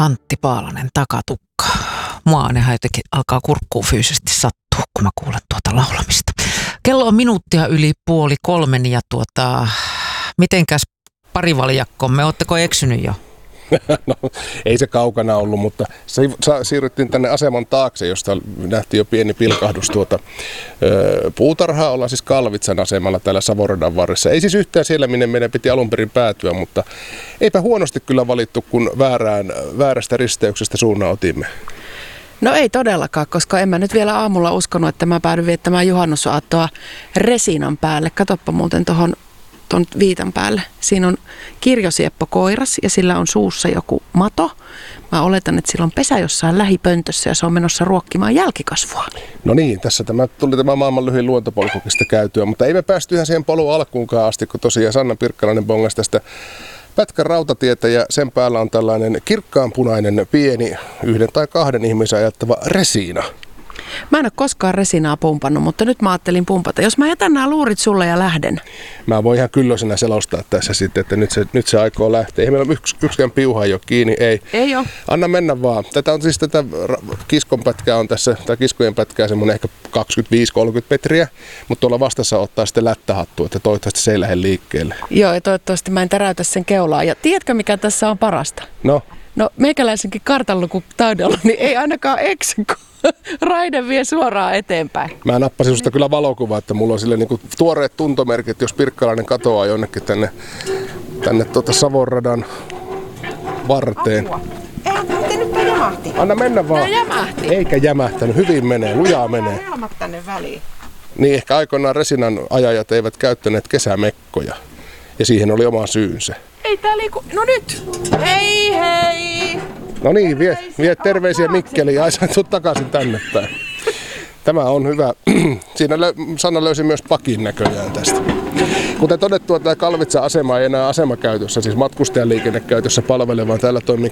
Antti Paalanen, Takatukka. Mua aina jotenkin alkaa kurkkuun fyysisesti sattua, kun mä kuulen tuota laulamista. Kello on minuuttia yli 2:30 ja mitenkäs parivaljakkomme, ootteko eksynyt jo? No, ei se kaukana ollut, mutta siirryttiin tänne aseman taakse, josta nähtiin jo pieni pilkahdus puutarhaa. Ollaan siis Kalvitsan asemalla täällä Savoradan varressa. Ei siis yhtään siellä, minne meidän piti alun perin päätyä, mutta eipä huonosti kyllä valittu, kun väärästä risteyksestä suunnan otimme. No ei todellakaan, koska en mä nyt vielä aamulla uskonut, että mä päädyin viettämään juhannusaattoa Resinan päälle. Katoppa muuten tuon viitan päälle. Siinä on kirjosieppo koiras ja sillä on suussa joku mato. Mä oletan, että sillä on pesä jossain lähipöntössä ja se on menossa ruokkimaan jälkikasvua. No niin, tässä tuli tämä maailman lyhyin luontopolkukista käytyä, mutta ei me päästy ihan siihen polun alkuunkaan asti, kun tosiaan Sanna Pirkkalainen bongasi tästä pätkän rautatietä ja sen päällä on tällainen kirkkaanpunainen pieni 1 tai 2 ihmisen ajattava Resina. Mä en ole koskaan Resinaa pumpannut, mutta nyt mä ajattelin pumpata. Jos mä jätän nämä luurit sulle ja lähden. Mä voin ihan kyllösenä selostaa tässä sitten, että nyt se aikoo lähteä. Ei meillä yksikään piuha ei ole kiinni, ei. Ei ole. Anna mennä vaan. Tätä on siis tätä kiskon pätkää on tässä, tai kiskojen pätkää semmoinen ehkä 25-30 metriä, mutta tuolla vastassa ottaa sitten lättähattu, että toivottavasti se ei lähde liikkeelle. Joo, ja toivottavasti mä en täräytä sen keulaa. Ja tiedätkö mikä tässä on parasta? No meikäläisenkin kartanlukutaidolla, niin ei ainakaan eksy, kun raide vie suoraan eteenpäin. Mä nappasin susta kyllä valokuvaa, että mulla on sille niinku tuoreet tuntomerkit, jos Pirkkalainen katoaa jonnekin tänne Savonradan varteen. Ei, nyt jämähti. Anna mennä vaan. No jämähti. Eikä jämähtänyt, hyvin menee, lujaa menee. Helmat tänne väliin. Niin, ehkä aikoinaan Resinan ajajat eivät käyttäneet kesämekkoja ja siihen oli oma syynsä. Ei tää liiku. No nyt! Hei! No niin, vie terveisiä Mikkeliin ja Aisa, tuu takaisin tänne päin. Tämä on hyvä. Siinä Sanna löysi myös pakin näköjään tästä. Kuten todettua, tämä Kalvitsan asema ei enää asemakäytössä, siis matkustajaliikennekäytössä palvele, vaan täällä toimii